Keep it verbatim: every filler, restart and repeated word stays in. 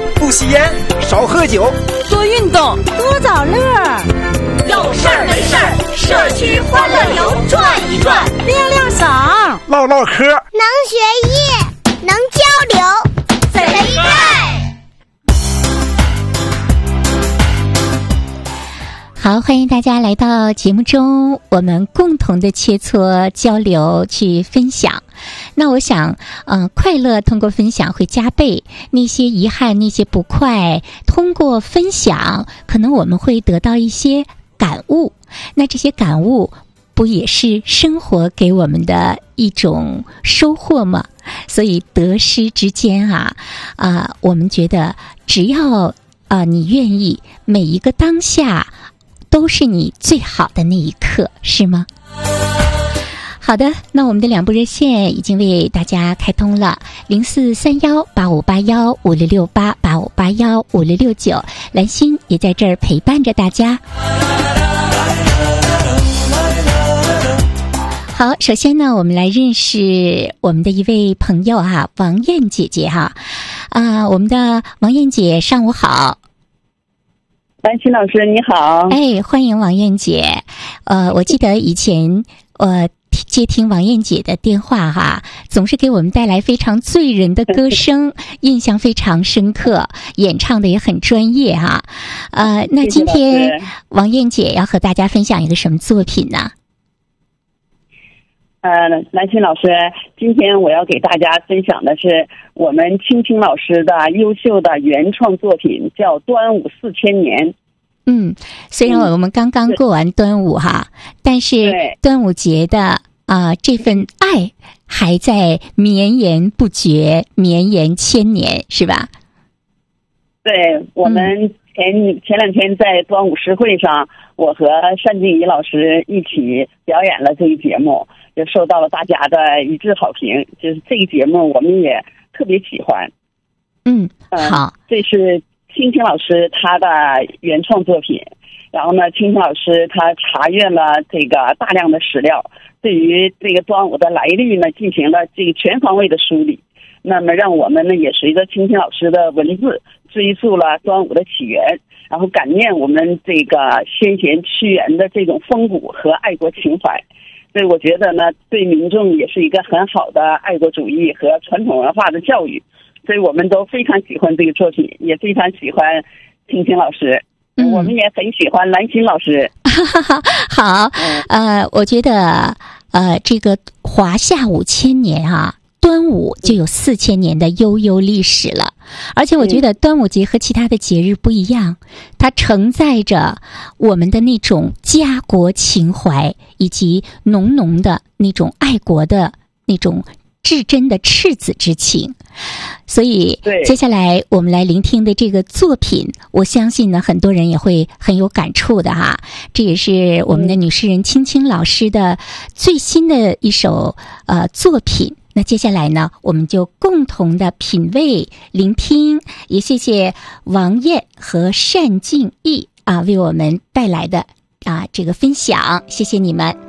不吸烟，少喝酒， 多运动，多找乐。 有事儿没事儿，社区欢乐游转一转， 亮亮嗓， 唠唠嗑， 能学艺，能交流， 贼爱。 好，欢迎大家来到节目中，我们共同的切磋交流去分享。那我想嗯、呃，快乐通过分享会加倍，那些遗憾那些不快通过分享可能我们会得到一些感悟，那这些感悟不也是生活给我们的一种收获吗？所以得失之间啊啊、呃，我们觉得只要啊、呃、你愿意，每一个当下都是你最好的那一刻，是吗？好的，那我们的两部热线已经为大家开通了，零四三幺八五八幺五六六八八五八幺五六六九，兰心也在这儿陪伴着大家。好，首先呢，我们来认识我们的一位朋友哈，王艳姐姐哈，啊，我们的王艳姐，上午好。 兰心老师你好。 哎，欢迎王艳姐。呃，我记得以前呃接听王艳姐的电话哈，总是给我们带来非常醉人的歌声，印象非常深刻，演唱的也很专业哈。呃，那今天王艳姐要和大家分享一个什么作品呢？ 呃，兰心老师，今天我要给大家分享的是我们青青老师的优秀的原创作品，叫《端午四千年》。 嗯，虽然我们刚刚过完端午哈，但是端午节的啊、呃、这份爱还在绵延不绝，绵延千年，是吧？ 对，我们前、嗯、前两天在端午诗会上，我和单静怡老师一起表演了这个节目，就受到了大家的一致好评。就是这个节目我们也特别喜欢。 嗯，好， 呃、这是青青老师他的原创作品，然后呢，青青老师他查阅了这个大量的史料，对于这个端午的来历呢进行了这个全方位的梳理。那么让我们呢也随着青青老师的文字追溯了端午的起源，然后感念我们这个先贤屈原的这种风骨和爱国情怀。所以我觉得呢，对民众也是一个很好的爱国主义和传统文化的教育。所以我们都非常喜欢这个作品，也非常喜欢青青老师、嗯、我们也很喜欢兰心老师。 好，呃，我觉得呃，这个华夏五千年啊，端午就有四千年的悠悠历史了。而且我觉得端午节和其他的节日不一样，它承载着我们的那种家国情怀，以及浓浓的那种爱国的那种至真的赤子之情。所以接下来我们来聆听的这个作品，我相信呢很多人也会很有感触的哈。这也是我们的女诗人青青老师的最新的一首呃作品。那接下来呢，我们就共同的品味聆听，也谢谢王艳和单静怡啊为我们带来的啊这个分享，谢谢你们。